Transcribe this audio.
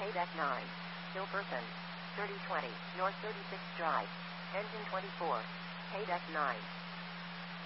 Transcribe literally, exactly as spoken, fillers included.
Deck nine. Hilperson. thirty twenty, North thirty-sixth Drive. Engine twenty-four. Deck nine.